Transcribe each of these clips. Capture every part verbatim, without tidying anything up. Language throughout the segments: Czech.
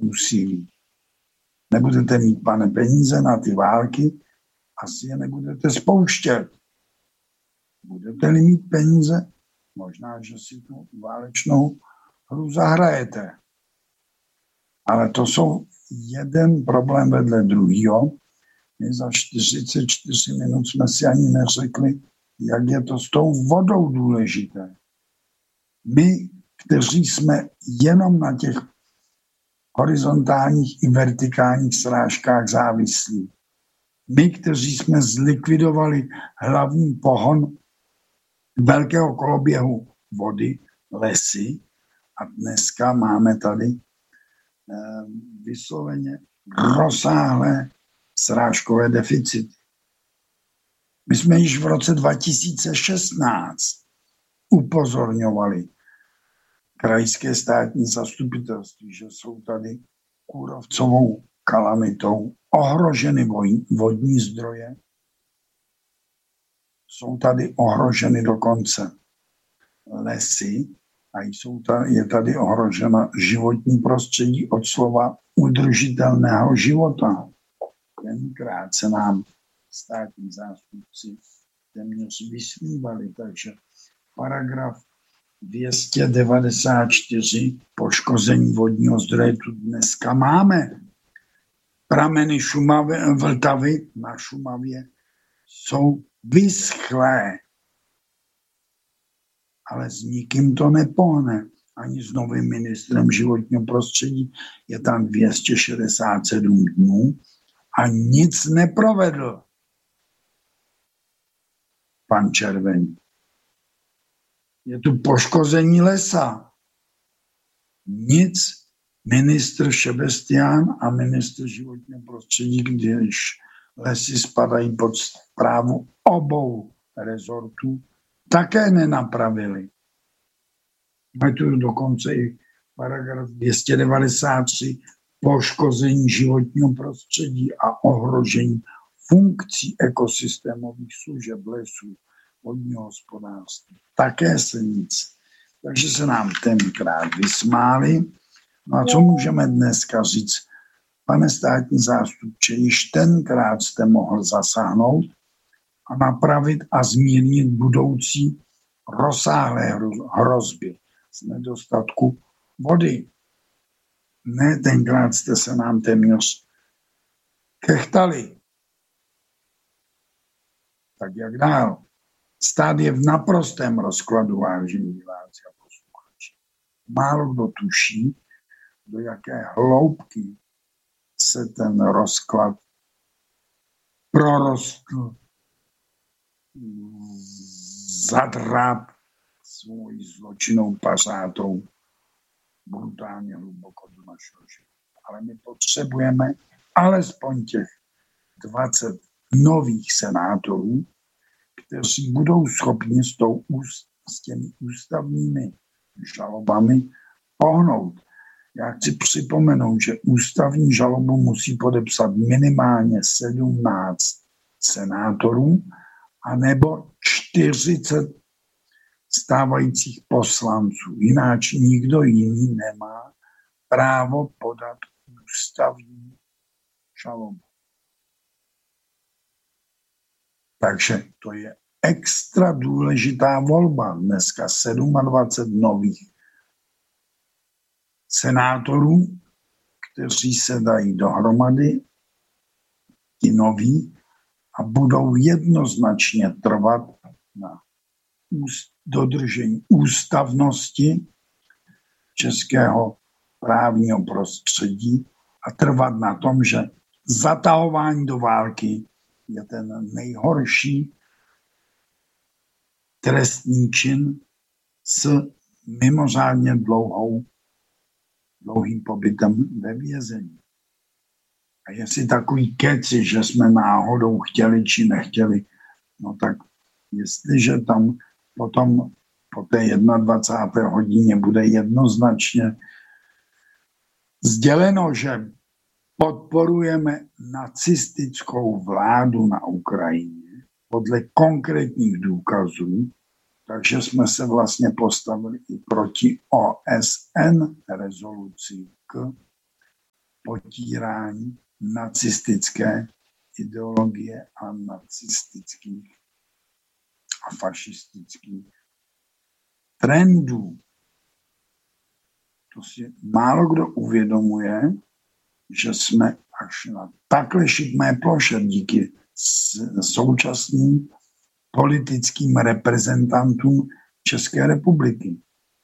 úsilí. Nebudete mít, pane, peníze na ty války, asi je nebudete spouštět. Budete-li mít peníze, možná, že si tu válečnou hru zahrajete. Ale to jsou jeden problém vedle druhýho. My za čtyřicet čtyři minut jsme si ani neřekli, jak je to s tou vodou důležité. My, kteří jsme jenom na těch horizontálních i vertikálních srážkách závislí. My, kteří jsme zlikvidovali hlavní pohon velkého koloběhu vody, lesy, a dneska máme tady eh, vysloveně rozsáhlé srážkové deficity. My jsme již v roce dva tisíce šestnáct upozorňovali krajské státní zastupitelství, že jsou tady kůrovcovou kalamitou ohroženy vodní zdroje, jsou tady ohroženy dokonce lesy a jsou tady, je tady ohrožena životní prostředí od slova udržitelného života. Tenkrát se nám státní zástupci téměř vysmívali, takže paragraf dvě stě devadesát čtyři poškození vodního zdroje tu dneska máme. Prameny Šumavy, Vltavy na Šumavě jsou vyschlé, ale s nikým to nepohne. Ani s novým ministrem životního prostředí je tam dvě stě šedesát sedm dnů a nic neprovedl pan Červený. Je tu poškození lesa. Nic ministr Šebestián a ministr životního prostředí, když lesy spadají pod správu obou rezortů, také nenapravili. Je tu dokonce i paragraf dvě stě devadesát tři poškození životního prostředí a ohrožení funkcí ekosystémových služeb lesů, vodního hospodářství. Také se nic. Takže se nám tenkrát vysmáli. No a co můžeme dneska říct? Pane státní zástupče, již tenkrát jste mohl zasáhnout a napravit a zmírnit budoucí rozsáhlé hrozby z nedostatku vody. Ne, tenkrát jste se nám téměř kechtali. Tak jak dál? Stát je v naprostém rozkladu, vážení diváci a posluchači. Málo kdo tuší, do jaké hloubky se ten rozklad prorostl, zadráp svojí zločinnou pařátou brutálně hluboko do našeho života. Ale my potřebujeme alespoň těch dvacet nových senátorů, kteří budou schopni s, tou, s těmi ústavními žalobami pohnout. Já chci připomenout, že ústavní žalobu musí podepsat minimálně sedmnáct senátorů anebo čtyřicet stávajících poslanců. Jináč nikdo jiný nemá právo podat ústavní žalobu. Takže to je extra důležitá volba. Dneska dvacet sedm nových senátorů, kteří se dají dohromady, ti noví, a budou jednoznačně trvat na dodržení ústavnosti českého právního prostředí a trvat na tom, že zatahování do války je ten nejhorší trestný čin s mimořádně dlouhou, dlouhým pobytem ve vězení. A jestli takový keci, že jsme náhodou chtěli či nechtěli, no tak jestliže tam potom po té dvacáté první hodině bude jednoznačně sděleno, že podporujeme nacistickou vládu na Ukrajině podle konkrétních důkazů, takže jsme se vlastně postavili i proti O S N rezoluci k potírání nacistické ideologie a nacistických a fašistických trendů. To si málo kdo uvědomuje, že jsme až na takhle šikmé ploše díky současným politickým reprezentantům České republiky.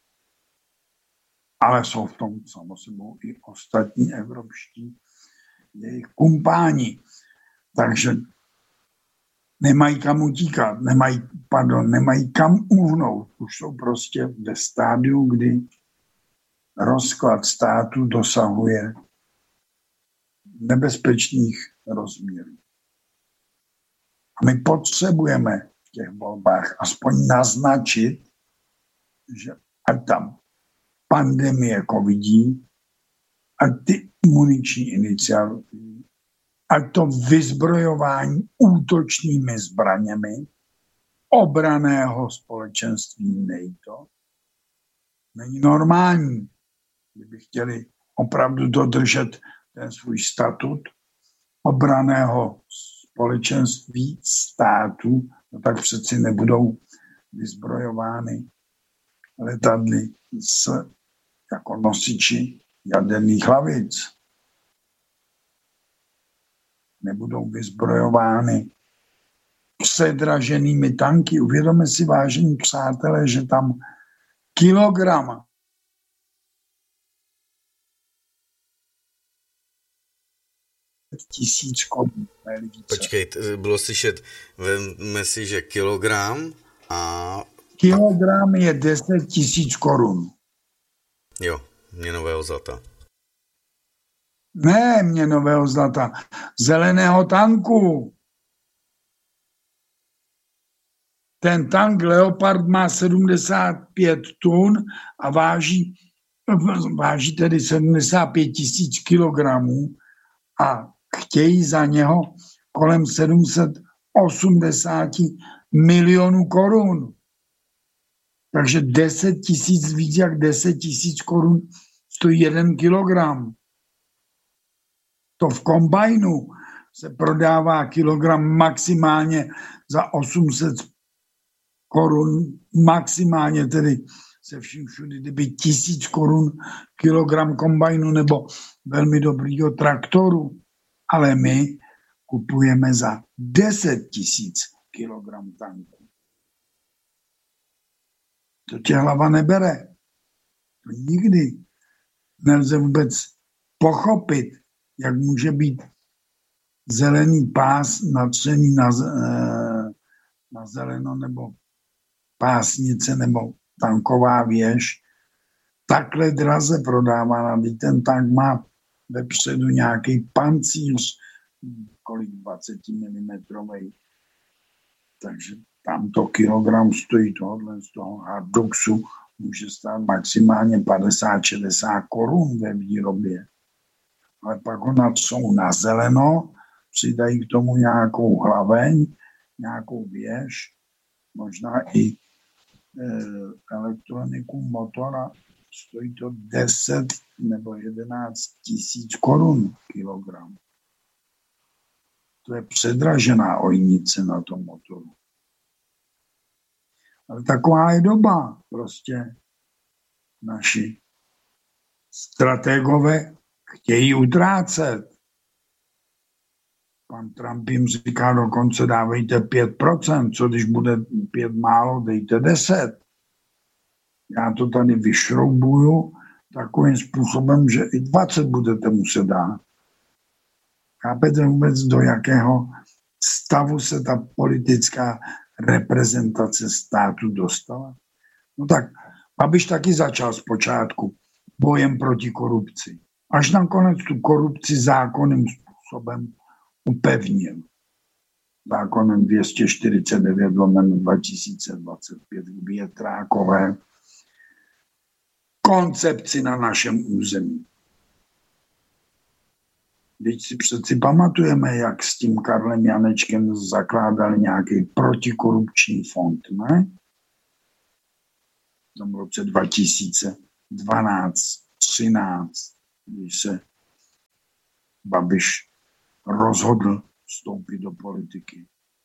Ale jsou v tom samozřejmě i ostatní evropští jejich kumpáni. Takže nemají kam utíkat, nemají, pardon, nemají kam uhnout. Už jsou prostě ve stádiu, kdy rozklad státu dosahuje nebezpečných rozměrů. A my potřebujeme v těch volbách aspoň naznačit, že ať tam pandemie covidí, ať ty muniční iniciativy, ať to vyzbrojování útočnými zbraněmi obraného společenství NATO není normální. Kdyby chtěli opravdu dodržet ten svůj statut obraného společenství států, no tak přeci nebudou vyzbrojovány letadly s, jako nosiči jaderných hlavic. Nebudou vyzbrojovány předraženými tanky. Uvědomme si, vážení přátelé, že tam kilogram tisíc korun. Počkej, bylo slyšet, vemme si, že kilogram a... Kilogram je deset tisíc korun. Jo, měnového zlata. Ne měnového zlata, zeleného tanku. Ten tank Leopard má sedmdesát pět tun a váží, váží tedy sedmdesát pět tisíc kilogramů a chtějí za něho kolem sedm set osmdesát milionů korun. Takže deset tisíc, víc jak deset tisíc korun stojí jeden kilogram. To v kombajnu se prodává kilogram maximálně za osm set korun, maximálně tedy se vším všudy, kdyby tisíc korun kilogram kombajnu nebo velmi dobrýho traktoru. Ale my kupujeme za deset tisíc kilogram tanku. To tě hlava nebere. To nikdy nelze vůbec pochopit, jak může být zelený pás natřený na, na zeleno nebo pásnice nebo tanková věž takhle draze prodávána. Ten tank má vepředu nějaký pancíř, kolik dvacet milimetrů. Takže tam to kilogram stojí tohohle z toho Hardoxu může stát maximálně padesát šedesát korun ve výrobě. Ale pak ho natřou na zeleno, přidají k tomu nějakou hlaveň, nějakou věž, možná i e, elektroniku motora, stojí to deset nebo jedenáct tisíc korun kilogram. To je předražená ojnice na tom motoru. Ale taková je doba. Prostě naši strategové chtějí utrácet. Pan Trump jim říká dokonce dávejte pět procent, co když bude pět málo, dejte deset. Já to tady vyšroubuju takovým způsobem, že i dvacet budete muset dát. Chápete vůbec, do jakého stavu se ta politická reprezentace státu dostala? No tak Babiš taky začal zpočátku bojem proti korupci. Až nakonec tu korupci zákonným způsobem upevnil. Zákonem dvě stě čtyřicet devět lomeno dva tisíce dvacet pět k Větrákové koncepci na našem území. Teď si přeci pamatujeme, jak s tím Karlem Janečkem zakládali nějaký protikorupční fond, ne? V tom roce dva tisíce dvanáct třináct, když se Babiš rozhodl vstoupit do politiky.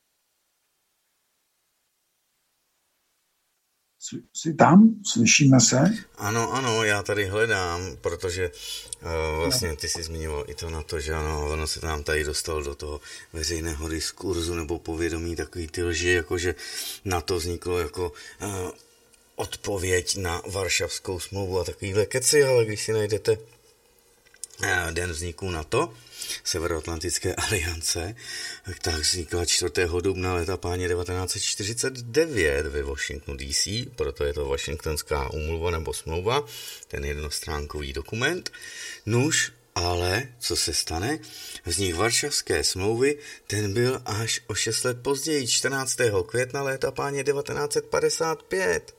Jsi tam? Slyšíme se? Ano, ano, já tady hledám, protože uh, vlastně ty jsi zmiňoval i to na to, že ano, ono se nám tady dostalo do toho veřejného diskurzu nebo povědomí takový ty lži, jakože na to vzniklo jako uh, odpověď na Varšavskou smlouvu a takovýhle keci, ale když si najdete uh, den vzniku NATO, Severoatlantické aliance, tak vznikla čtvrtého dubna léta páně devatenáct set čtyřicet devět ve Washingtonu D C, proto je to Washingtonská úmluva nebo smlouva, ten jednostránkový dokument. Nuž, ale co se stane? Vznik Varšavské smlouvy, ten byl až o šest let později, čtrnáctého května léta páně devatenáct set padesát pět.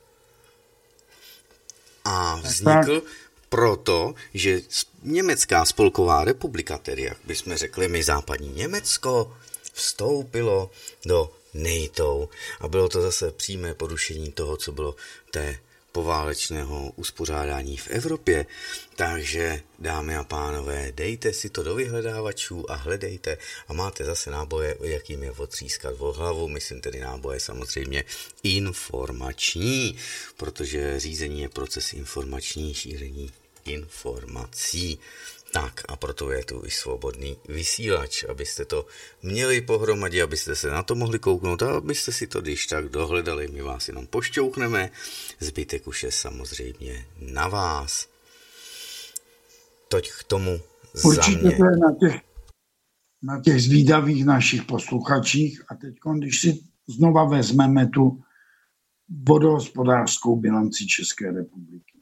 A vznikl proto, že Německá spolková republika, tedy jak bychom řekli my západní Německo, vstoupilo do NATO. A bylo to zase přímé porušení toho, co bylo té poválečného uspořádání v Evropě. Takže, dámy a pánové, dejte si to do vyhledávačů a hledejte a máte zase náboje, jakým je otřískat o hlavu, myslím tedy náboje samozřejmě informační, protože řízení je proces informační, šíření informací. Tak a proto je tu i svobodný vysílač, abyste to měli pohromadě, abyste se na to mohli kouknout a abyste si to když tak dohledali. My vás jenom pošťouchneme, zbytek už je samozřejmě na vás. Toť k tomu za Určitě mě. to je na těch, na těch zvídavých našich posluchačích a teď, když si znova vezmeme tu vodohospodářskou bilanci České republiky.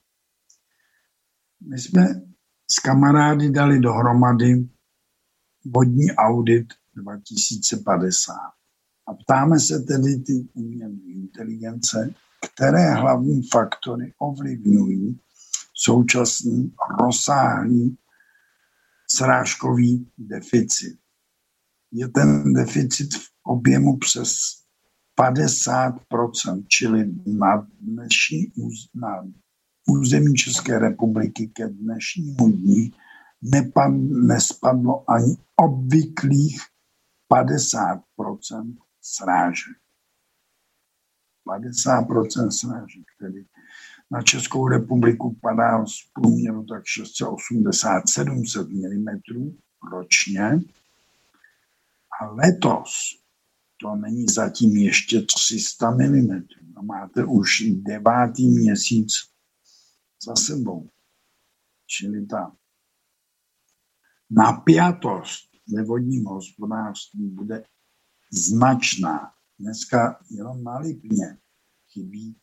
My jsme s kamarády dali dohromady vodní audit dva tisíce padesát. A ptáme se tedy ty umělé inteligence, které hlavní faktory ovlivňují současný rozsáhlý srážkový deficit. Je ten deficit v objemu přes padesát procent, čili na dnešní na území České republiky ke dnešnímu dní nepad, nespadlo ani obvyklých padesát procent srážek. padesát procent srážek, tedy na Českou republiku padá z průměru tak šest set osmdesát až sedm set milimetrů ročně. A letos to není zatím ještě tři sta milimetrů. A máte už devátý měsíc za sebou. Čili ta napjatost ve vodním hospodářství bude značná. Dneska jenom na Lipně chybí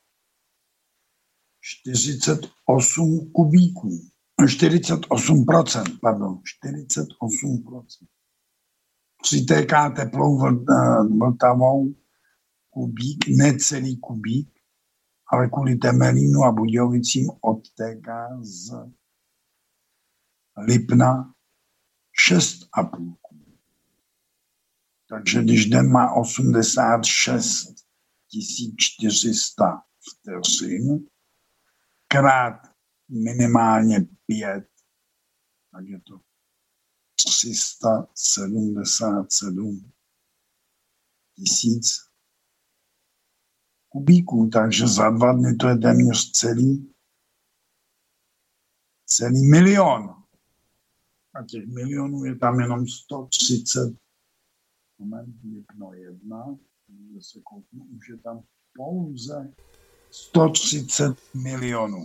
čtyřicet osm kubíků. čtyřicet osm procent, pardon, čtyřicet osm procent. Přitéká teplou Vltavou kubík, ne celý kubík, ale kvůli Temelínu a Budějovicím odtéká z Lipna šest a půl kubík. Takže když den má osmdesát šest tisíc čtyři sta vteřin, krát minimálně pět, tak je to tři sta sedmdesát sedm tisíc kubíků, takže za dva dny to je téměř celý, celý milion. A těch milionů je tam jenom sto třicet. Moment, Lipno jedna, kde se kouknu, už je tam pouze sto třicet milionů.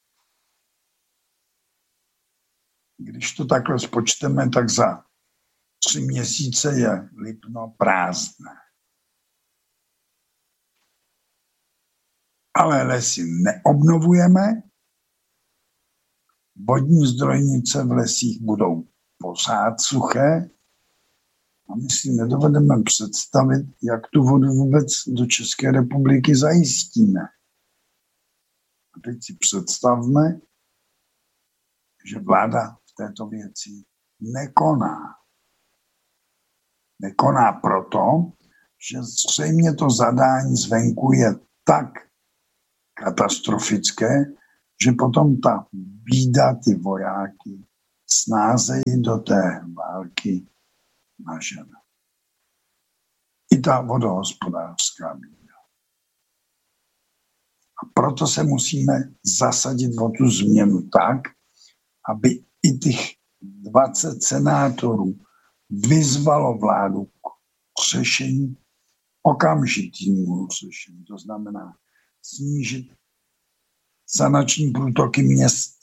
Když to takhle spočteme, tak za tři měsíce je Lipno prázdné. Ale lesy neobnovujeme, vodní zdrojnice v lesích budou pořád suché a my si nedovedeme představit, jak tu vodu vůbec do České republiky zajistíme. A teď si představme, že vláda v této věci nekoná. Nekoná proto, že zřejmě to zadání zvenku je tak katastrofické, že potom ta bída ty vojáky snáze ji do té války nažene. I ta vodohospodářská bída. A proto se musíme zasadit o tu změnu tak, aby i těch dvacet senátorů vyzvalo vládu k řešení, okamžitému řešení. To znamená snížit sanační průtoky měst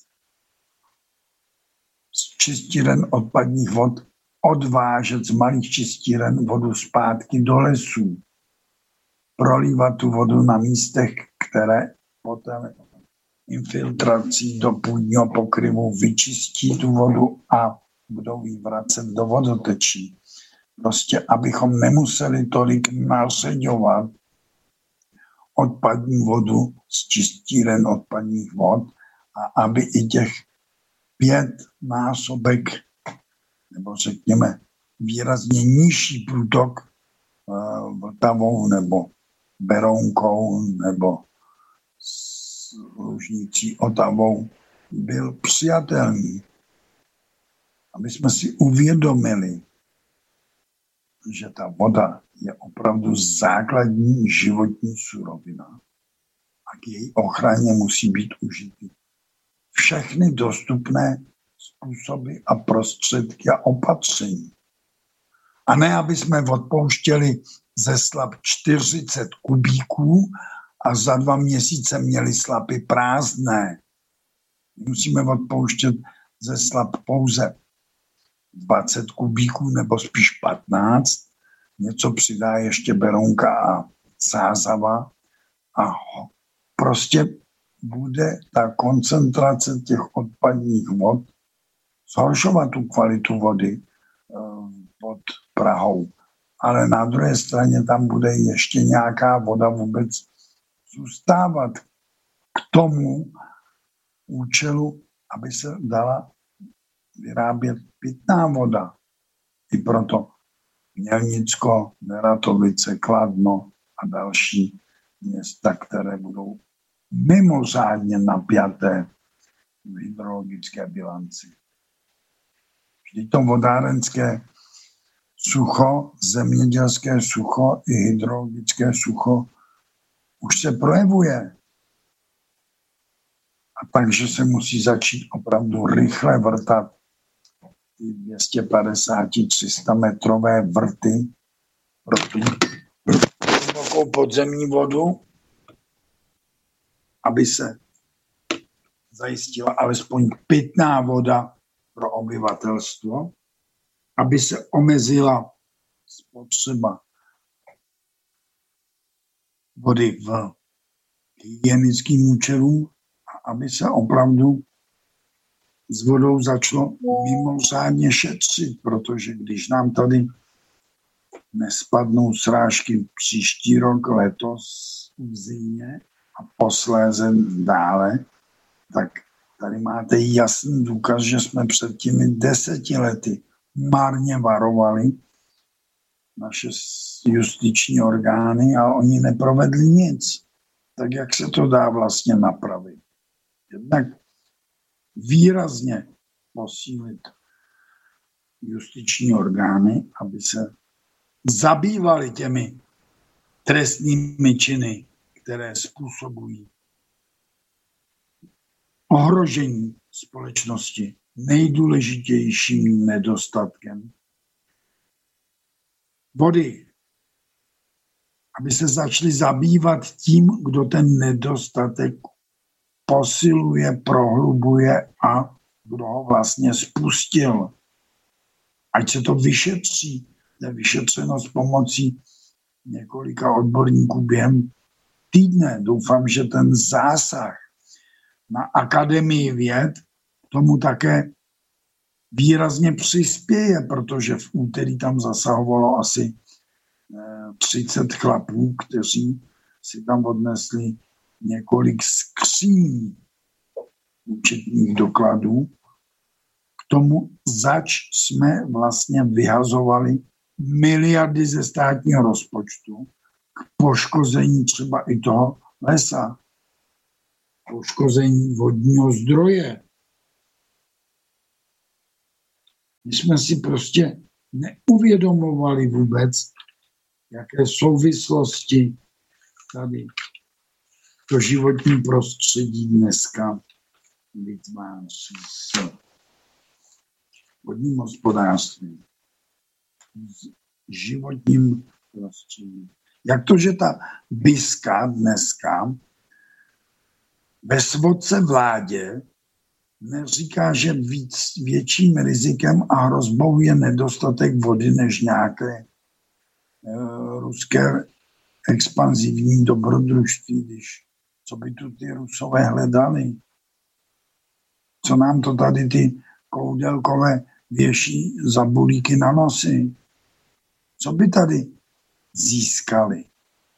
z čistíren odpadních vod, odvážet z malých čistíren vodu zpátky do lesů, prolívat tu vodu na místech, které potom infiltrací do půdního pokryvu vyčistí tu vodu a budou ji vracet do vodotečí. Prostě, abychom nemuseli tolik naředovat odpadní vodu z čistíren odpadních vod a aby i těch pět násobek, nebo řekněme výrazně nižší průtok Vltavou nebo Berounkou nebo s Lužnicí Otavou byl přijatelný. Aby jsme si uvědomili, že ta voda je opravdu základní životní surovina a k její ochraně musí být užity všechny dostupné způsoby a prostředky a opatření. A ne, aby jsme odpouštěli ze slap čtyřicet kubíků a za dva měsíce měli slapy prázdné. Musíme odpouštět ze slap pouze dvacet kubíků nebo spíš patnáct. Něco přidá ještě Berounka a Sázava a prostě bude ta koncentrace těch odpadních vod zhoršovat tu kvalitu vody pod Prahou. Ale na druhé straně tam bude ještě nějaká voda vůbec zůstávat k tomu účelu, aby se dala vyrábět pitná voda. I proto Mělnicko, Neratovice, Kladno a další města, které budou mimořádně napjaté v hydrologické bilanci. Vždyť to vodárenské sucho, zemědělské sucho i hydrologické sucho už se projevuje. A takže se musí začít opravdu rychle vrtat ty dvě stě padesát tři sta metrové vrty pro tu hlubokou podzemní vodu, aby se zajistila alespoň pitná voda pro obyvatelstvo, aby se omezila spotřeba vody v hygienickým účelům a aby se opravdu s vodou začalo mimořádně šetřit, protože když nám tady nespadnou srážky příští rok, letos v zimě a posléze dále, tak tady máte jasný důkaz, že jsme před těmi deseti lety marně varovali naše justiční orgány a oni neprovedli nic. Tak jak se to dá vlastně napravit? Jednak výrazně posílit justiční orgány, aby se zabývali těmi trestnými činy, které způsobují ohrožení společnosti nejdůležitějším nedostatkem vody. Aby se začali zabývat tím, kdo ten nedostatek posiluje, prohlubuje a kdo ho vlastně spustil. Ať se to vyšetří. Je vyšetřeno s pomocí několika odborníků během týdne. Doufám, že ten zásah na Akademii věd tomu také výrazně přispěje, protože v úterý tam zasahovalo asi třicet chlapů, kteří si tam odnesli několik skříní účetních dokladů. K tomu zač jsme vlastně vyhazovali miliardy ze státního rozpočtu k poškození třeba i toho lesa, poškození vodního zdroje. My jsme si prostě neuvědomovali vůbec, jaké souvislosti tady to životní prostředí dneska vytváří s vodním hospodářstvím, s životním prostředím. Jak to, že ta BISka dneska ve svodce vládě neříká, že víc, větším rizikem a hrozbou je nedostatek vody než nějaké uh, ruské expanzivní dobrodružství, když co by tu ty Rusové hledali. Co nám to tady ty koudelkové věší za bulíky na nosy? Co by tady získali?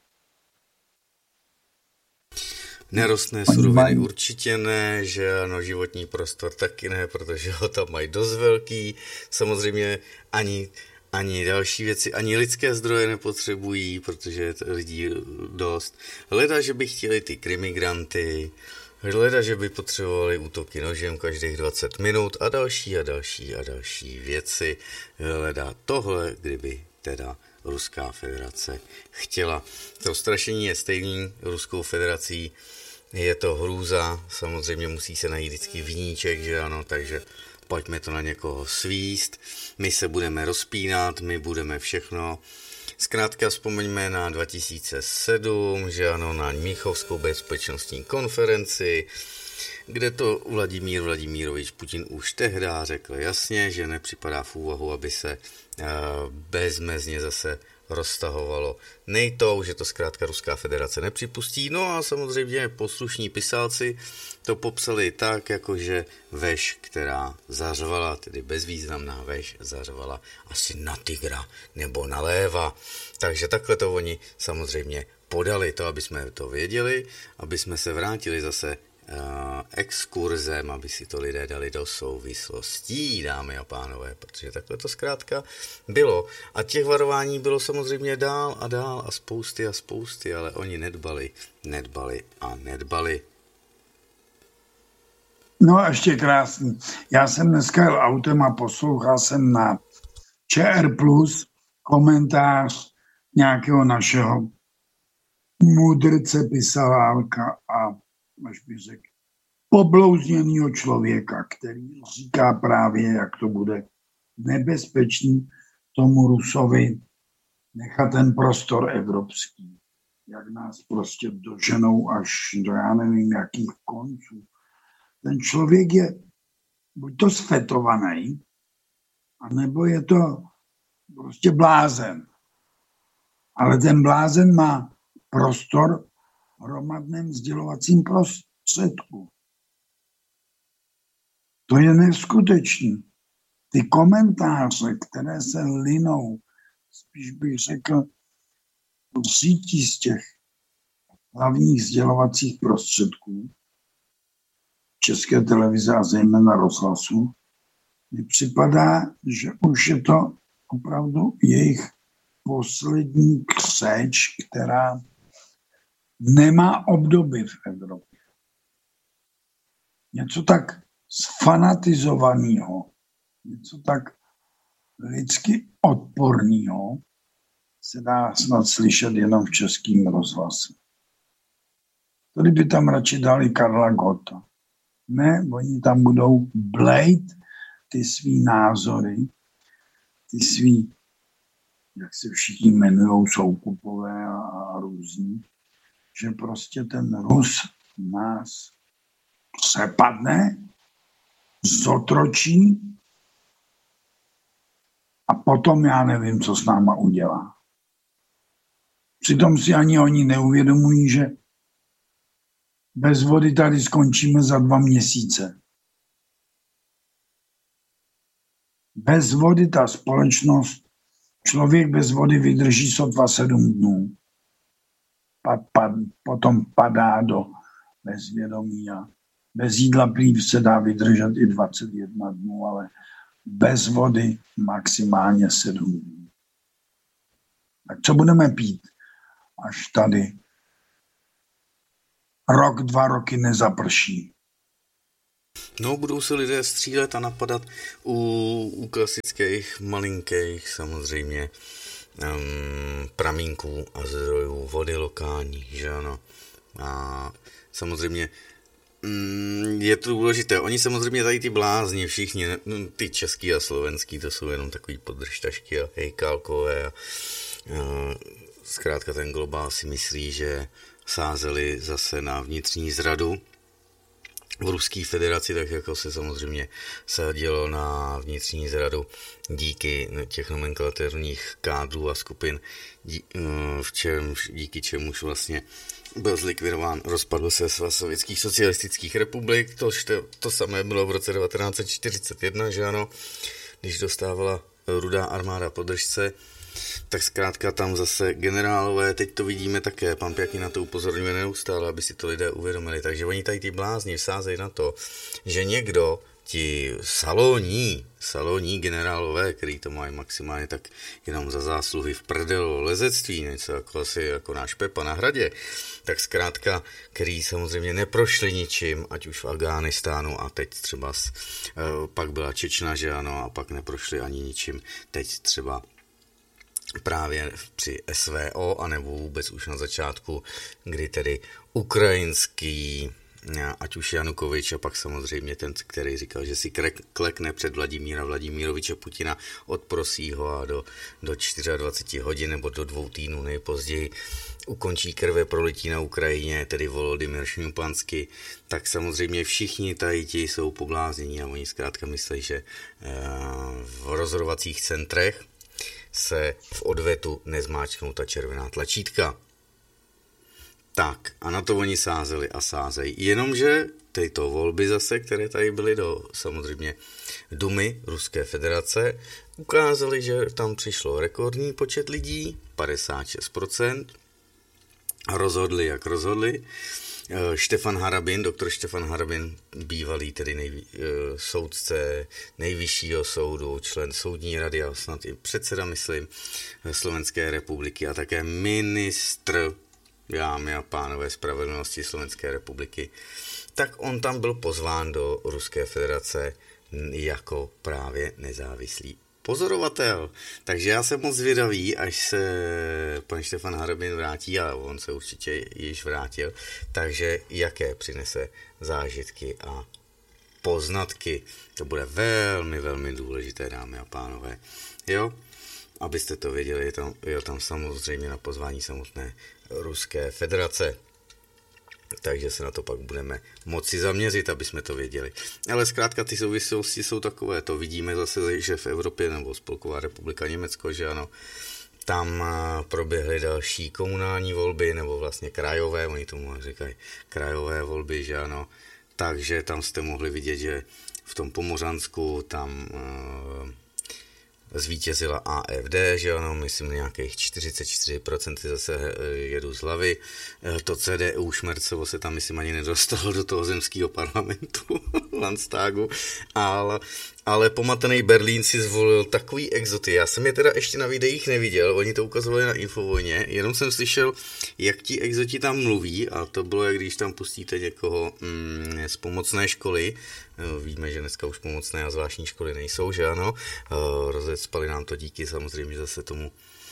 Nerostné suroviny určitě ne, že ano, životní prostor taky ne, protože ho tam mají dost velký. Samozřejmě ani, ani další věci, ani lidské zdroje nepotřebují, protože je lidí dost. Hleda, že by chtěli ty krimigranty, hleda, že by potřebovali útoky nožem každých dvacet minut a další a další a další věci. Hleda tohle, kdyby teda Ruská federace chtěla. To strašení je stejný Ruskou federací, je to hrůza, samozřejmě musí se najít vždycky viníček, že ano, takže pojďme to na někoho svíst, my se budeme rozpínat, my budeme všechno. Zkrátka vzpomeňme na dva tisíce sedm, že ano, na Mnichovskou bezpečnostní konferenci, kde to Vladimír Vladimírovič Putin už tehdy řekl jasně, že nepřipadá v úvahu, aby se bezmezně zase roztahovalo NATO, že to zkrátka Ruská federace nepřipustí. No a samozřejmě poslušní pisálci to popsali tak, jakože veš, která zařvala, tedy bezvýznamná veš, zařvala asi na tygra nebo na léva. Takže takhle to oni samozřejmě podali, to, aby jsme to věděli, aby jsme se vrátili zase Uh, exkurzem, aby si to lidé dali do souvislostí, dámy a pánové, protože takhle to zkrátka bylo. A těch varování bylo samozřejmě dál a dál a spousty a spousty, ale oni nedbali, nedbali a nedbali. No a ještě krásný. Já jsem dneska jel autem a poslouchal jsem na ČR plus komentář nějakého našeho mudrce, pisálka a až bych řekl, poblouzněnýho člověka, který říká právě, jak to bude nebezpečný tomu Rusovi nechat ten prostor evropský. Jak nás prostě doženou až do já nevím jakých konců. Ten člověk je buď to sfetovaný, anebo je to prostě blázen. Ale ten blázen má prostor v hromadném sdělovacím prostředku. To je neskutečný. Ty komentáře, které se linou, spíš bych řekl, v sítí z těch hlavních sdělovacích prostředků České televize a zejména rozhlasu, mi připadá, že už je to opravdu jejich poslední křeč, která nemá obdoby v Evropě. Něco tak sfanatizovaného, něco tak lidsky odporného se dá snad slyšet jenom v Českém rozhlase. Tady by tam radši dali Karla Gotta. Ne, oni tam budou blejt ty svý názory, ty svý, jak se všichni jmenujou, Soukupové a, a různí, že prostě ten Rus nás přepadne, zotročí a potom já nevím, co s náma udělá. Přitom si ani oni neuvědomují, že bez vody tady skončíme za dva měsíce. Bez vody ta společnost, člověk bez vody vydrží sotva sedm dnů. Pad, pad, potom padá do bezvědomí a bez jídla prý se dá vydržet i dvacet jedna dnů, ale bez vody maximálně sedm dnů. Tak co budeme pít, až tady rok, dva roky nezaprší? No, budou se lidé střílet a napadat u, u klasických malinkých samozřejmě um, pramínků a zdrojů vody lokální, že ano. A samozřejmě um, je to důležité. Oni samozřejmě tady ty blázni, všichni, no, ty český a slovenský, to jsou jenom takový podržtašky a hejkálkové a, a zkrátka ten globál si myslí, že sázeli zase na vnitřní zradu v Ruské federaci, tak jako se samozřejmě sadilo na vnitřní zradu díky těch nomenklaturních kádrů a skupin, dí, v čem, díky čemuž vlastně byl zlikvidován, rozpadl se svaz sovětských socialistických republik, to, to samé bylo v roce devatenáct set čtyřicet jedna, že ano, když dostávala Rudá armáda podržce, tak zkrátka tam zase generálové, teď to vidíme také, pan Pěkný na to upozorňuje neustále, aby si to lidé uvědomili, takže oni tady ty blázni vsázejí na to, že někdo, ti saloní, saloní generálové, který to mají maximálně tak jenom za zásluhy v prdelu lezectví, něco jako asi jako náš Pepa na Hradě, tak zkrátka, který samozřejmě neprošli ničím, ať už v Afghánistánu a teď třeba s, pak byla Čečna, že ano, a pak neprošli ani ničím, teď třeba právě při S V O, anebo vůbec už na začátku, kdy tedy ukrajinský, ať už Janukovič a pak samozřejmě ten, který říkal, že si klekne před Vladimíra Vladimíroviče Putina, odprosí ho a do, do dvacet čtyři hodin nebo do dvou týdnů nejpozději ukončí krve prolití na Ukrajině, tedy Volodymyr Šňupansky, tak samozřejmě všichni tady ti jsou pobláznění a oni zkrátka myslí, že v rozhodovacích centrech se v odvetu nezmáčknou ta červená tlačítka. Tak, a na to oni sázeli a sázejí. Jenomže tyto volby zase, které tady byly do samozřejmě Dumy Ruské federace, ukázaly, že tam přišlo rekordní počet lidí, padesát šest procent, a rozhodli, jak rozhodli. Štefan Harabin, doktor Štefan Harabin, bývalý tedy nejví, soudce nejvyššího soudu, člen soudní rady a snad i předseda, myslím, Slovenské republiky a také ministr, dámy a pánové, spravedlnosti Slovenské republiky, tak on tam byl pozván do Ruské federace jako právě nezávislý pozorovatel. Takže já jsem moc zvědavý, až se pan Štefan Harabin vrátí, a on se určitě již vrátil, takže jaké přinese zážitky a poznatky. To bude velmi, velmi důležité, dámy a pánové. Jo? Abyste to věděli, je tam, je tam samozřejmě na pozvání samotné Ruské federace. Takže se na to pak budeme moci zaměřit, aby jsme to věděli. Ale zkrátka ty souvislosti jsou takové. To vidíme zase, že v Evropě, nebo Spolková republika Německo, že ano, tam proběhly další komunální volby, nebo vlastně krajové, oni tomu říkají krajové volby, že ano. Takže tam jste mohli vidět, že v tom Pomořansku tam uh, zvítězila A F D, že ano, myslím nějakých čtyřicet čtyři procent zase jedu z hlavy. To C D U Šmercovo se tam, myslím, ani nedostalo do toho zemského parlamentu, Landstagu, ale, ale pomatený Berlín si zvolil takový exoty. Já jsem je teda ještě na videích neviděl, oni to ukazovali na Infovojně, jenom jsem slyšel, jak ti exoti tam mluví, a to bylo, jak když tam pustíte někoho mm, z pomocné školy. Víme, že dneska už pomocné a zvláštní školy nejsou, že ano. Rozecpali nám to díky samozřejmě zase tomu,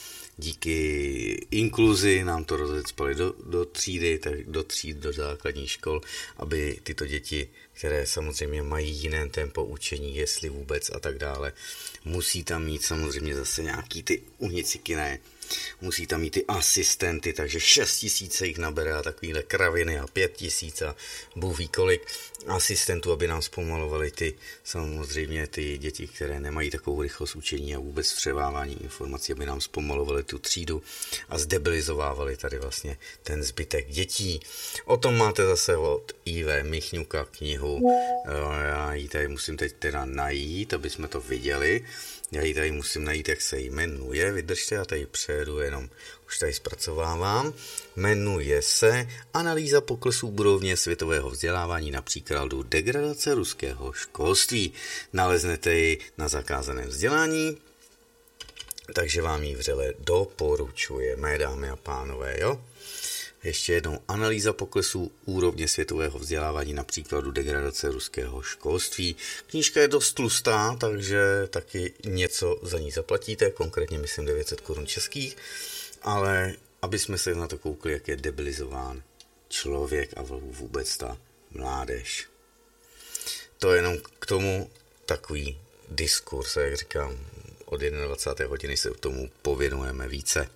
díky inkluzi nám to rozecpali do, do třídy, tak do tříd, do základních škol, aby tyto děti, které samozřejmě mají jiné tempo učení, jestli vůbec a tak dále, musí tam mít samozřejmě zase nějaký ty uniciky, ne, musí tam mít ty asistenty, takže šest tisíc se jich nabere a takovýhle kraviny a pět tisíc a Bůh ví kolik asistentů, aby nám zpomalovali ty, samozřejmě ty děti, které nemají takovou rychlost učení a vůbec vstřebávání informací, aby nám zpomalovali tu třídu a zdebilizovávali tady vlastně ten zbytek dětí. O tom máte zase od I V Michňuka knihu. Já ji tady musím teď teda najít, aby jsme to viděli. Já ji tady musím najít, jak se jmenuje. Vydržte, já tady přejedu, jenom už tady zpracovávám. Jmenuje se Analýza poklesu úrovně světového vzdělávání na příkladu degradace ruského školství. Naleznete ji na zakázaném vzdělání, takže vám ji vřele doporučujeme, dámy a pánové, jo. Ještě jednou analýza poklesu úrovně světového vzdělávání na příkladu degradace ruského školství. Knížka je dost tlustá, takže taky něco za ní zaplatíte, konkrétně myslím devět set korun českých, ale aby jsme se na to koukli, jak je debilizován člověk a vůbec ta mládež. To je jenom k tomu takový diskurs, jak říkám, od dvacáté jedné hodiny se k tomu pověnujeme více.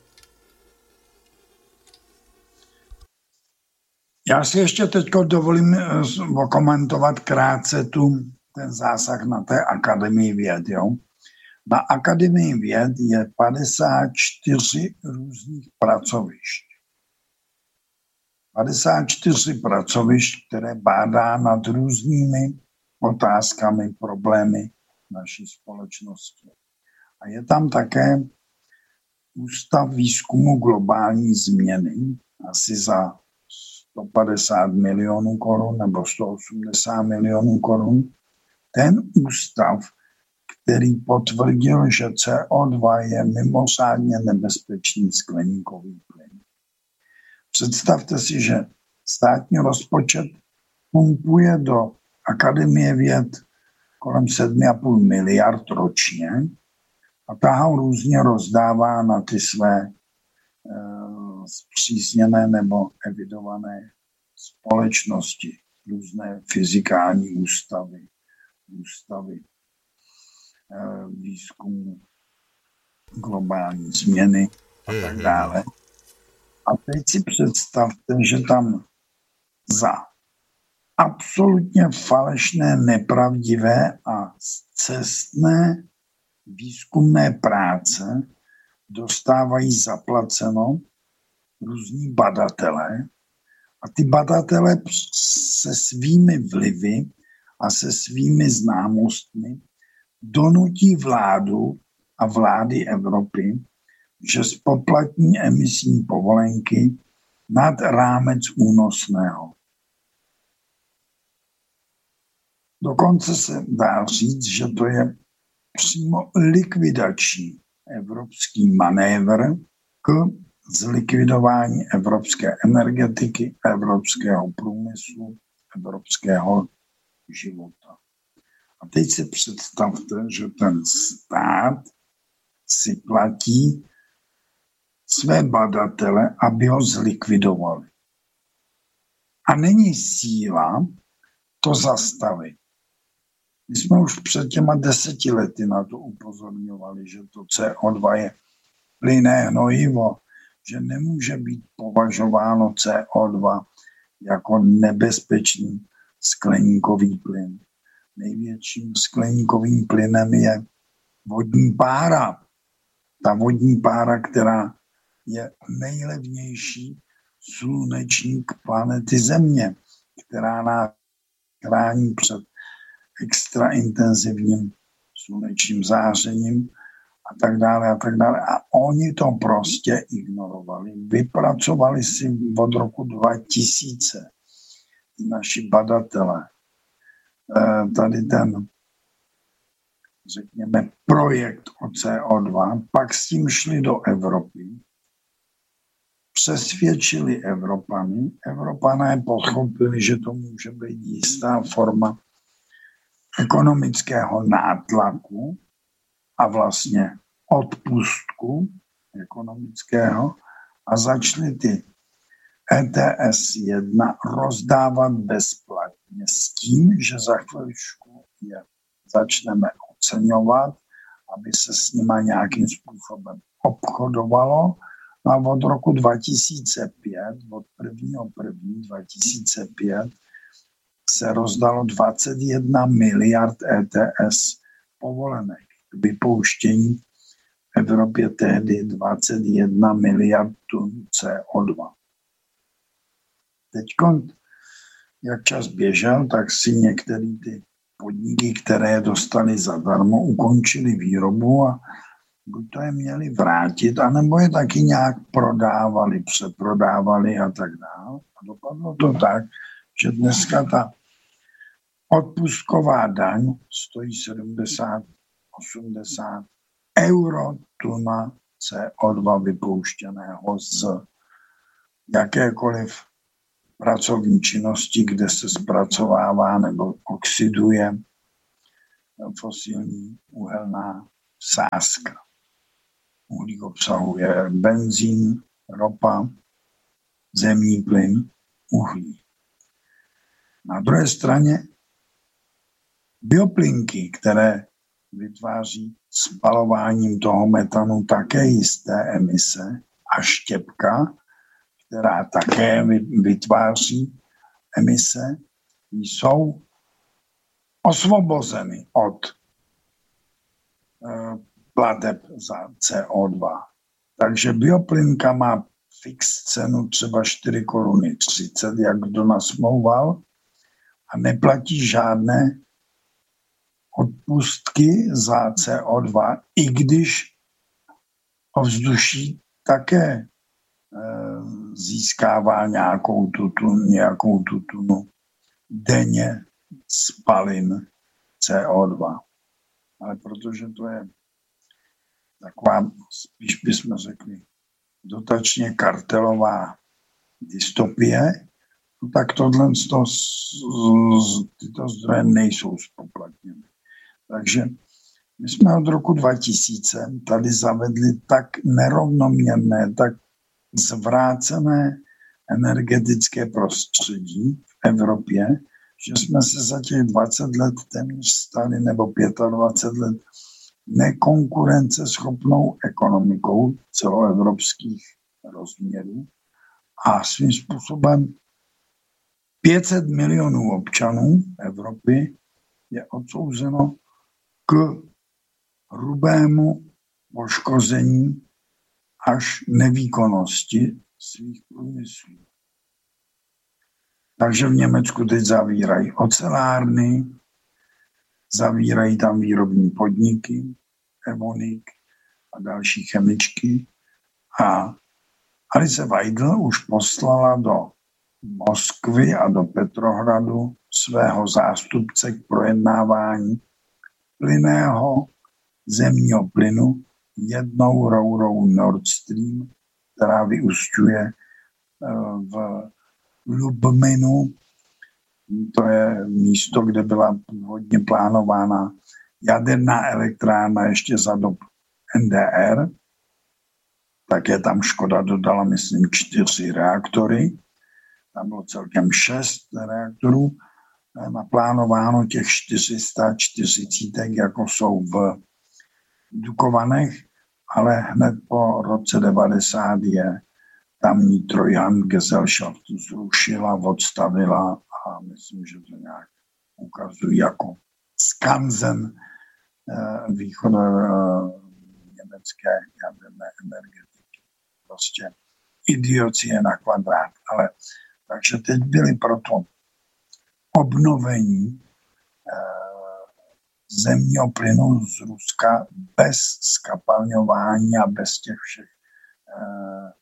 Já si ještě teď dovolím okomentovat krátce tu, ten zásah na té Akademii věd. Jo? Na Akademii věd je padesát čtyři různých pracovišť. padesát čtyři pracovišť, které bádá nad různými otázkami, problémy naší společnosti. A je tam také Ústav výzkumu globální změny, asi za sto padesát milionů korun nebo sto osmdesát milionů korun. Ten ústav, který potvrdil, že C O dva je mimořádně nebezpečný skleníkový plyn. Představte si, že státní rozpočet pumpuje do Akademie věd kolem sedm a půl miliard ročně a ta ho různě rozdává na ty své e, zpřízněné nebo evidované společnosti, různé fyzikální ústavy, ústavy e, výzkumu globální změny a tak dále. A teď si představte, že tam za absolutně falešné, nepravdivé a scestné výzkumné práce dostávají zaplaceno různí badatelé a ty badatelé se svými vlivy a se svými známostmi donutí vládu a vlády Evropy, že spoplatní emisní povolenky nad rámec únosného. Dokonce se dá říct, že to je přímo likvidační evropský manévr k zlikvidování evropské energetiky, evropského průmyslu, evropského života. A teď si představte, že ten stát si platí své badatele, aby ho zlikvidovali. A není síla to zastavit. My jsme už před těma deseti lety na to upozorňovali, že to C O dva je plynné hnojivo, že nemůže být považováno C O dva jako nebezpečný skleníkový plyn. Největším skleníkovým plynem je vodní pára. Ta vodní pára, která je nejlevnější slunečník planety Země, která nás chrání před extra intenzivním slunečním zářením a tak dále a tak dále. A oni to prostě ignorovali. Vypracovali si od roku dva tisíce naši badatelé tady ten, řekněme, projekt o C O dva, pak s tím šli do Evropy, přesvědčili Evropany. Evropané pochopili, že to může být jistá forma ekonomického nátlaku a vlastně odpustku ekonomického a začali ty E T S jedna rozdávat bezplatně s tím, že za chviličku je začneme oceňovat, aby se s nima nějakým způsobem obchodovalo. A od roku dva tisíce pět, od prvního prvního dva tisíce pět, se rozdalo dvacet jedna miliard E T S povolenek k vypouštění v Evropě tehdy dvacet jedna miliard tun C O dva. Teď, jak čas běžel, tak si některé ty podniky, které dostali zadarmo, ukončili výrobu a buď to je měli vrátit, anebo je taky nějak prodávali, přeprodávali a tak dále. A dopadlo to tak, že dneska ta odpustková daň stojí sedmdesát osmdesát euro tuna C O dva vypouštěného z jakékoliv pracovní činnosti, kde se zpracovává nebo oxiduje fosilní uhelná sázka. Uhlík obsahuje benzín, ropa, zemní plyn, uhlí. Na druhé straně bioplynky, které vytváří spalováním toho metanu také jisté emise, a štěpka, která také vytváří emise, jsou osvobozeny od plateb za C O dva. Takže bioplynka má fix cenu třeba čtyři koruny třicet, jak kdo nasmlouval, a neplatí žádné odpustky za C O dva, i když ovzduší také e, získává nějakou tutunu, nějakou tutunu denně spalin C O dva. Ale protože to je taková, spíš bychom řekli, dotačně kartelová dystopie, no tak tohle z toho, z, tyto zdroje nejsou zpoplatněny. Takže my jsme od roku dva tisíce tady zavedli tak nerovnoměrné, tak zvrácené energetické prostředí v Evropě, že jsme se za těch dvacet let téměř stali, nebo dvacet pět let, nekonkurenceschopnou ekonomikou celoevropských rozměrů a svým způsobem pět set milionů občanů Evropy je odsouzeno k hrubému poškození až nevýkonnosti svých průmyslů. Takže v Německu teď zavírají ocelárny, zavírají tam výrobní podniky, Evonik a další chemičky. A Alice Weidel už poslala do Moskvy a do Petrohradu svého zástupce k projednávání plynného zemního plynu jednou rourou Nord Stream, která vyúsťuje v Lubminu. To je místo, kde byla původně plánována jaderná elektrárna ještě za dob N D R. Také tam Škoda dodala, myslím, čtyři reaktory. Tam bylo celkem šest reaktorů. Naplánováno těch čtyři sta čtyřicet, jako jsou v Dukovanech, ale hned po roce devadesát je tamní Treuhandgesellschaft zrušila, odstavila a myslím, že to nějak ukazují jako skanzen eh, východu eh, německé jaderné energetiky. Prostě idiocie na kvadrát. Ale takže teď byly proto obnovení eh, zemního plynu z Ruska bez skapalňování a bez těch všech eh,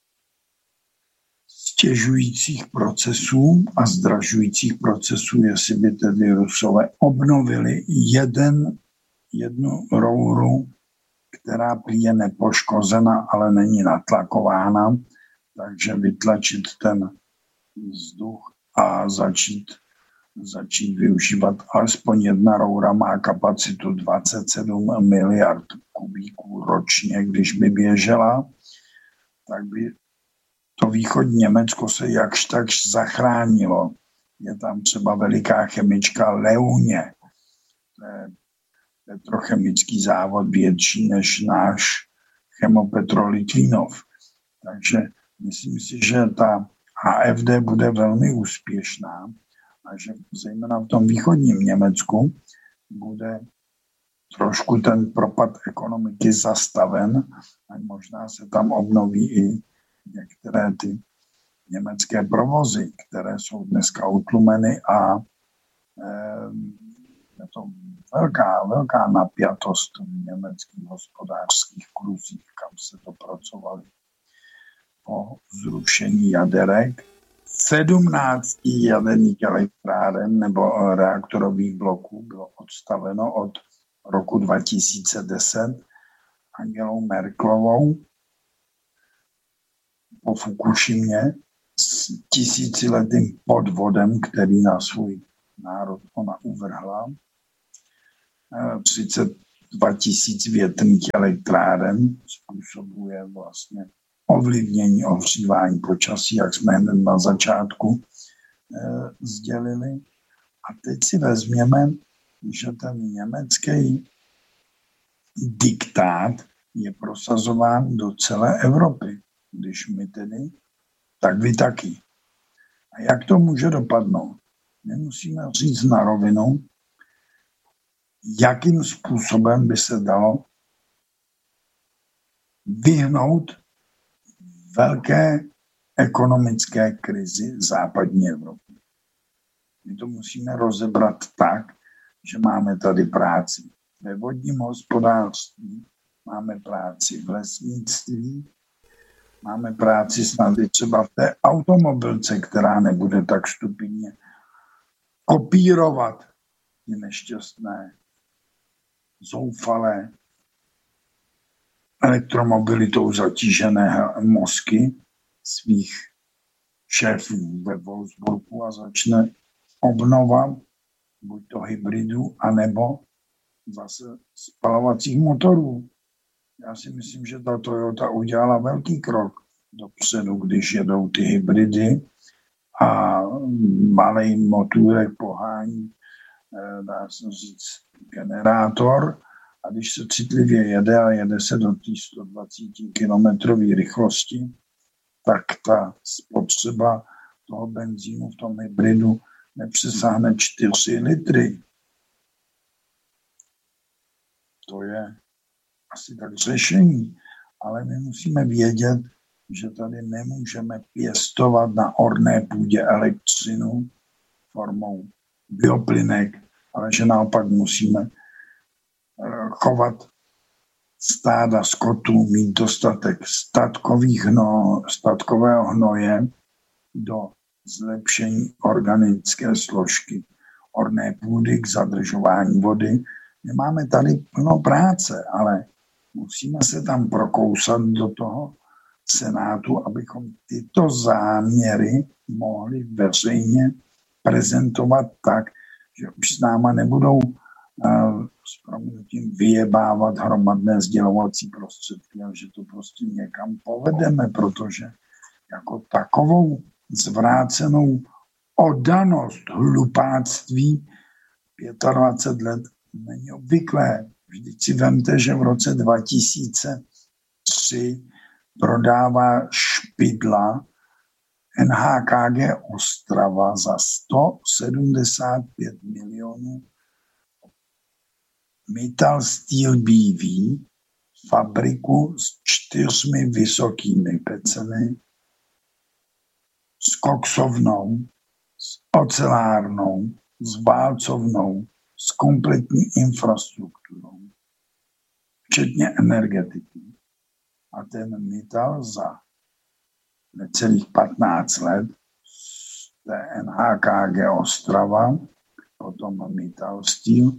stěžujících procesů a zdražujících procesů, jestli by tedy Rusové obnovili jeden, jednu rouru, která prý je nepoškozena, ale není natlakována, takže vytlačit ten vzduch a začít, začít využívat. Alespoň jedna roura má kapacitu dvacet sedm miliard kubíků ročně, když by běžela, tak by to východní Německo se jakž takž zachránilo. Je tam třeba veliká chemička Leuně. To je petrochemický závod větší než náš Chemopetro Litvínov. Takže myslím si, že ta A F D bude velmi úspěšná a že zejména v tom východním Německu bude trošku ten propad ekonomiky zastaven a možná se tam obnoví i některé ty německé provozy, které jsou dneska utlumeny a eh, je to velká, velká napjatost v německých hospodářských kruzích, kam se dopracovali po zrušení jaderek. sedmnáct jaderných elektráren nebo reaktorových bloků bylo odstaveno od roku dva tisíce deset Angelou Merkelovou. po Fukušimě s tisíciletým podvodem, který na svůj národ ona uvrhla. třicet dva tisíc větrných elektráren způsobuje vlastně ovlivnění, ohřívání počasí, jak jsme hned na začátku eh, sdělili. A teď si vezměme, že ten německý diktát je prosazován do celé Evropy. Když my tedy, tak vy taky. A jak to může dopadnout? My musíme říct na rovinu, jakým způsobem by se dalo vyhnout velké ekonomické krizi západní Evropy. My to musíme rozebrat tak, že máme tady práci ve vodním hospodářství, máme práci v lesnictví, máme práci snad i třeba v té automobilce, která nebude tak stupidně kopírovat ty nešťastné, zoufalé, elektromobilitou zatížené mozky svých šéfů ve Wolfsburgu a začne obnova buď to hybridu, anebo zase spalovacích motorů. Já si myslím, že ta Toyota udělala velký krok dopředu, když jedou ty hybridy a malý motůrek pohání, dá se říct, generátor, a když se citlivě jede a jede se do té sto dvacet kilometrové rychlosti, tak ta spotřeba toho benzínu v tom hybridu nepřesáhne čtyři litry. To je asi tak řešení, ale my musíme vědět, že tady nemůžeme pěstovat na orné půdě elektřinu formou bioplynek, ale že naopak musíme chovat stáda skotu, mít dostatek statkových hno, statkového hnoje do zlepšení organické složky orné půdy k zadržování vody. My máme tady plno práce, ale musíme se tam prokousat do toho Senátu, abychom tyto záměry mohli veřejně prezentovat tak, že už s náma nebudou uh, s prominutím vyjebávat hromadné sdělovací prostředky, ale že to prostě někam povedeme, protože jako takovou zvrácenou oddanost hlupáctví dvacet pět let není obvyklé. Vždyť si vemte, že v roce dva tisíce tři prodává Špidla N H K G Ostrava za sto sedmdesát pět milionů Mittal Steel B V fabriku s čtyřmi vysokými pecemi, s koksovnou, s ocelárnou, s válcovnou, s kompletní infrastrukturou, včetně energetiky. A ten Mittal za necelých patnáct let z té N H K G Ostrava, potom Mittal Steel,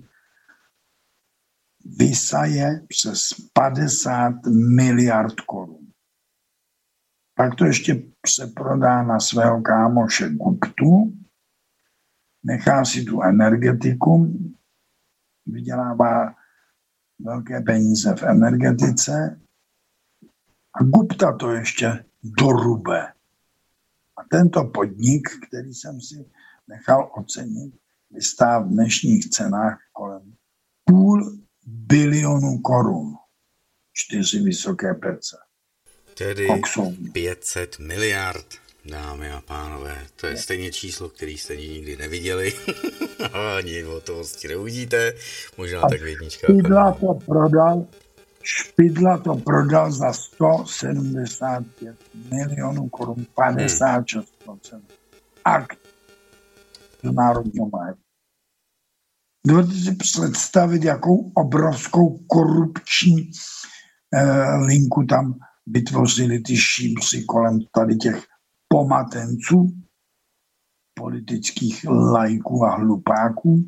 vysaje přes padesát miliard korun. Pak to ještě přeprodá na svého kámoše Guptu, nechá si tu energetiku, vydělává velké peníze v energetice a Gupta to ještě dorube. A tento podnik, který jsem si nechal ocenit, vystává v dnešních cenách kolem půl bilionu korun. Čtyři vysoké pece. Tedy Koksovní. pět set miliard, dámy a pánové. To je stejně číslo, který jste nikdy neviděli. Ani o toho neuvidíte. Možná a tak v jedničkách. Špidla to prodal, Špidla to prodal za sto sedmdesát pět milionů korun, padesát šest procent. Akt do národního majetku. Dovedete si představit, jakou obrovskou korupční eh, linku tam vytvořili ty šíbři kolem tady těch pomatenců, politických laiků a hlupáků.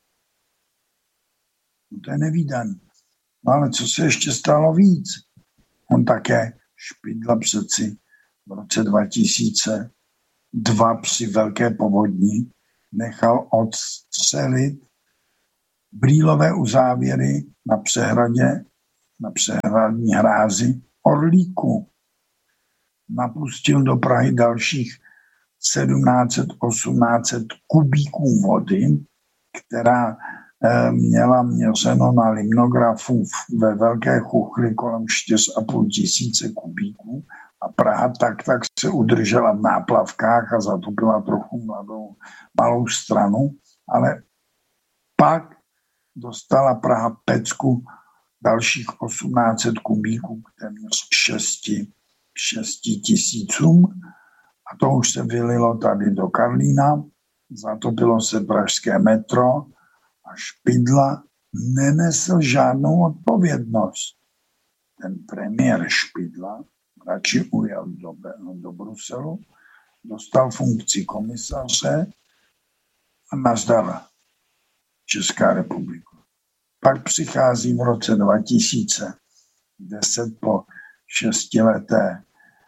No to je nevídaný. No ale co se ještě stalo víc? On také Špidla přeci v roce dva tisíce dva při velké povodni nechal odstřelit brýlové uzávěry na přehradě, na přehradní hrázi Orlíku. Napustil do Prahy dalších sedmnáct set osmnáct set kubíků vody, která eh, měla měřeno na limnografu ve Velké Chuchli kolem čtyři a půl tisíce kubíků a Praha tak tak se udržela v náplavkách a zatopila trochu mladou, malou stranu, ale pak dostala Praha pecku dalších osmnáct set kubíků k téměř šesti tisícům a to už se vylilo tady do Karlína, zatopilo se pražské metro a Špidla nenesl žádnou odpovědnost. Ten premiér Špidla radši ujel do, do Bruselu, dostal funkci komisaře a nazdar Česká republika. Pak přichází v roce dva tisíce deset po šestileté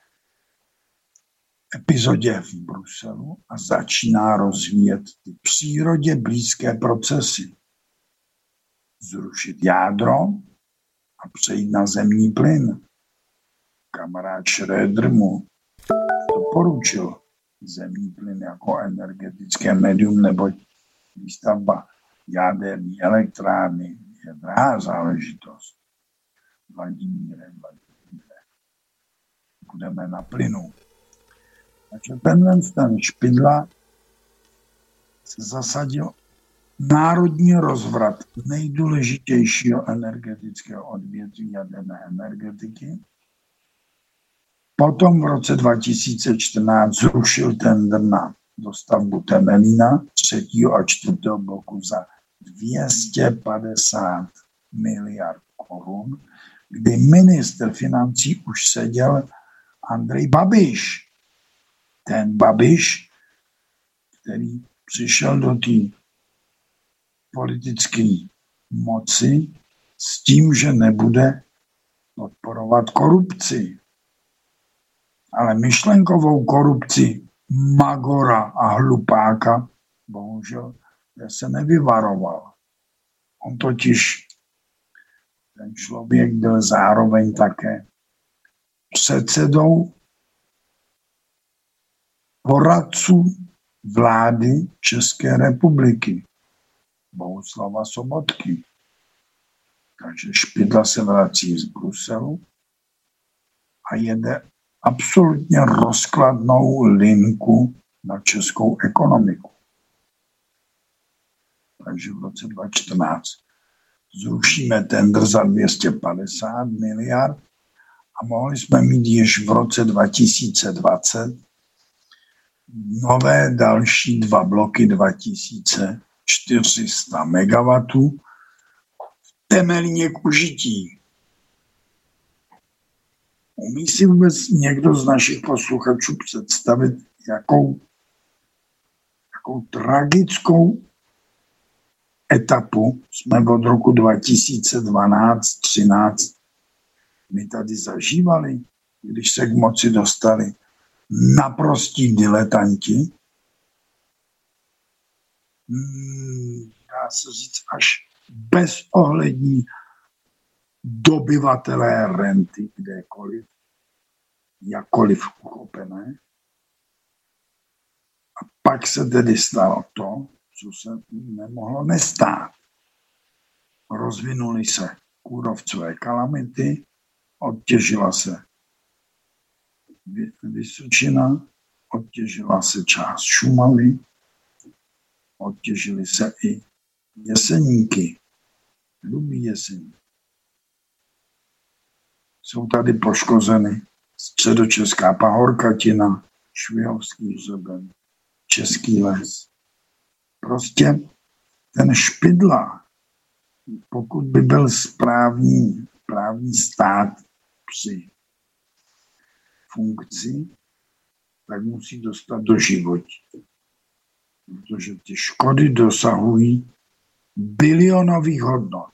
epizodě v Bruselu a začíná rozvíjet ty přírodě blízké procesy. Zrušit jádro a přejít na zemní plyn. Kamarád Schröder mu doporučil zemní plyn jako energetické médium, neboť výstavba jaderní elektrárny je drahá záležitost. Vladimíre, Vladimíre, budeme na plynu. Takže tenhle ten Špidla se zasadil národní rozvrat nejdůležitějšího energetického odvětví jaderné energetiky. Potom v roce dva tisíce čtrnáct zrušil tendr na dostavbu Temelína třetího a čtvrtého bloku za dvě stě padesát miliard korun, kdy ministr financí už seděl Andrej Babiš. Ten Babiš, který přišel do té politické moci s tím, že nebude podporovat korupci. Ale myšlenkovou korupci magora a hlupáka bohužel se nevyvaroval. On totiž, ten člověk byl zároveň také předsedou poradců vlády České republiky Bohuslava Sobotky. Takže Špidla se vrací z Bruselu a jede absolutně rozkladnou linku na českou ekonomiku. Takže v roce dva tisíce čtrnáct zrušíme tendr za dvě stě padesát miliard a mohli jsme mít již v roce dva tisíce dvacet nové další dva bloky dva tisíce čtyři sta megawattů v Temelíně k užití. Umí si vůbec někdo z našich posluchačů představit, jakou, jakou tragickou etapu jsme od roku dva tisíce dvanáct třináct my tady zažívali, když se k moci dostali naprostí diletanti, hmm, dá se říct až bezohlední dobyvatelé renty kdekoliv, jakkoliv uchopené. A pak se tedy stalo to, co se nemohlo nestát. Rozvinuly se kůrovcové kalamity, odtěžila se Vysočina, odtěžila se část Šumavy, odtěžily se i Jeseníky, Hlubý Jeseník. Jsou tady poškozeny středočeská pahorkatina, Švihovský hřeben, Český les. Prostě ten Špidla, pokud by byl správný, správný stát při funkci, tak musí dostat do životí. Protože ty škody dosahují bilionových hodnot.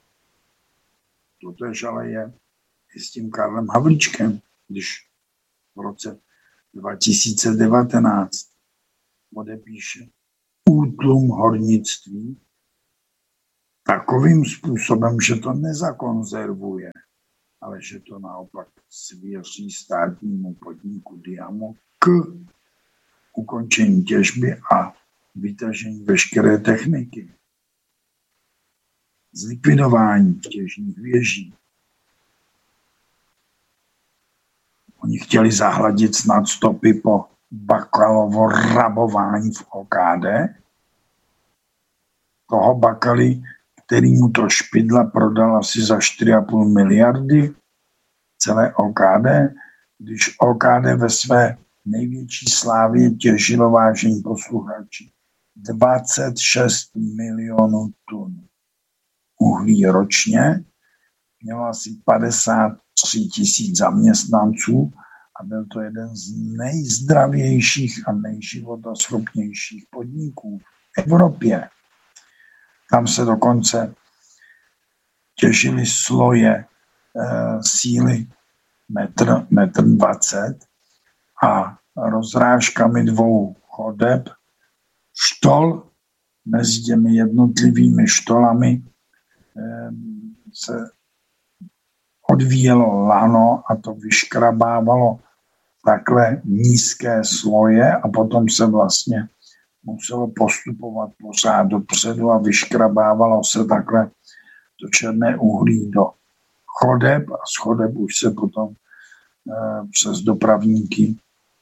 Totež ale je i s tím Karlem Havlíčkem, když v roce dva tisíce devatenáct podepíše útlum hornictví takovým způsobem, že to nezakonzervuje, ale že to naopak svěří státnímu podniku Diamo k ukončení těžby a vytažení veškeré techniky. Zlikvidování těžních věží. Oni chtěli zahladit snad stopy po Bakalovo rabování v O K D. Toho Bakaly, který mu to Špidla prodal asi za čtyři a půl miliardy celé O K D, když O K D ve své největší slávě těžilo, vážení posluchači, dvacet šest milionů tun uhlí ročně, mělo asi padesát tři tisíc zaměstnanců a byl to jeden z nejzdravějších a nejživotaschopnějších podniků v Evropě. Tam se dokonce těžily sloje e, síly metr, metr dvacet a rozrážkami dvou chodeb štol mezi těmi jednotlivými štolami e, se odvíjelo lano a to vyškrabávalo takhle nízké sloje a potom se vlastně muselo postupovat pořád dopředu a vyškrabávalo se takhle to černé uhlí do chodeb a z chodeb už se potom e, přes dopravníky e,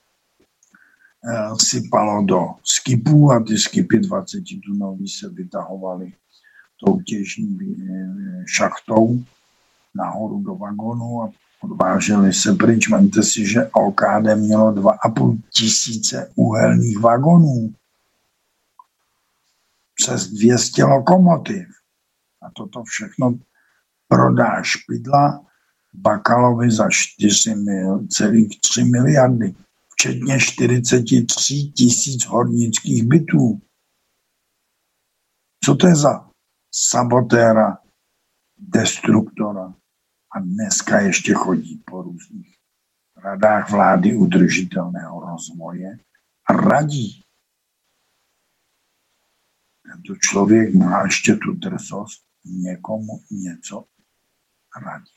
sypalo do skipů a ty skipy dvacetitunový se vytahovaly tou těžní e, šachtou nahoru do vagonu a odváželi se pryč. Vemte si, že O K D mělo dva a půl tisíce uhelných vagonů. Přes dvě stě lokomotiv. A toto všechno prodá Špidla Bakalovi za čtyři celé tři miliardy, včetně čtyřicet tři tisíc hornických bytů. Co to je za sabotéra, destruktora? A dneska ještě chodí po různých radách vlády udržitelného rozvoje a radí. Tento člověk má ještě tu drzost někomu něco radit.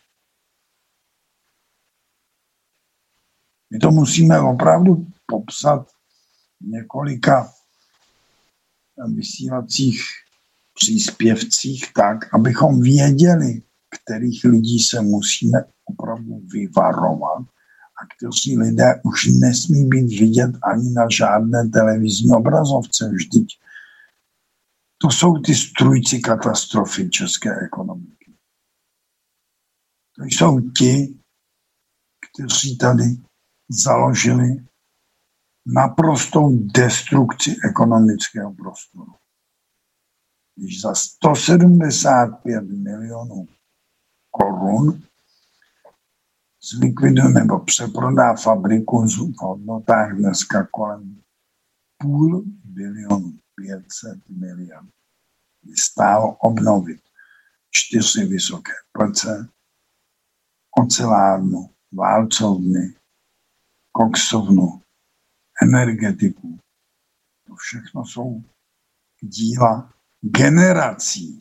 My to musíme opravdu popsat v několika vysílacích příspěvcích tak, abychom věděli, kterých lidí se musíme opravdu vyvarovat a kteří lidé už nesmí být vidět ani na žádné televizní obrazovce. Vždyť to jsou ty strůjci katastrofy české ekonomiky. To jsou ti, kteří tady založili naprostou destrukci ekonomického prostoru. Když za sto sedmdesát pět milionů korun zlikviduje nebo přeprodá fabriku v hodnotách dneska kolem půl bilionu, pět set miliard. Stálo obnovit čtyři vysoké plece, ocelárnu, válcovny, koksovnu, energetiku. To všechno jsou díla generací.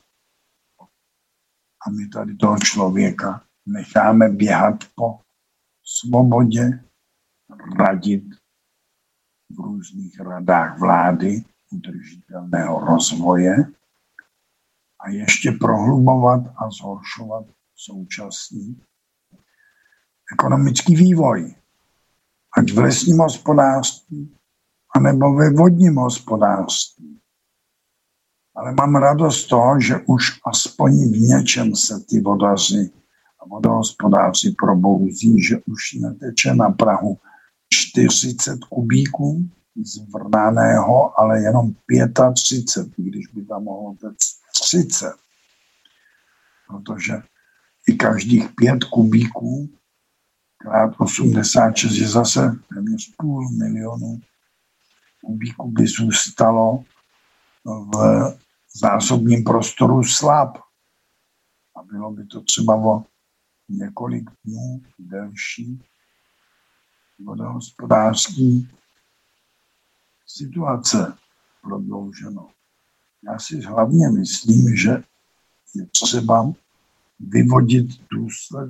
A my tady toho člověka necháme běhat po svobodě, radit v různých radách vlády udržitelného rozvoje a ještě prohlubovat a zhoršovat současný ekonomický vývoj. Ať v lesním hospodářství, anebo ve vodním hospodářství. Ale mám radost z toho, že už aspoň v něčem se ty vodaři a vodohospodáři probouzí, že už neteče na Prahu čtyřicet kubíků z vrnaného, ale jenom třicet pět, když by tam mohlo tect třicet. Protože i každých pět kubíků krát osmdesát šest je zase téměř půl milionu kubíků by zůstalo v zásobním prostoru slab. A bylo by to třeba o několik dnů delší, vodohospodářský situace prodlouženo. Já si hlavně myslím, že je třeba vyvodit důsledky